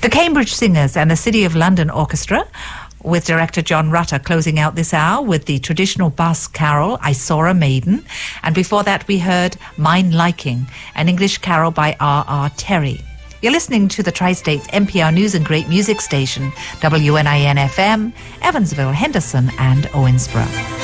The Cambridge Singers and the City of London Orchestra, with director John Rutter, closing out this hour with the traditional Basque carol, I Saw a Maiden. And before that, we heard Mine Liking, an English carol by R.R. Terry. You're listening to the Tri-States NPR News and Great Music Station, WNIN FM, Evansville, Henderson and Owensboro.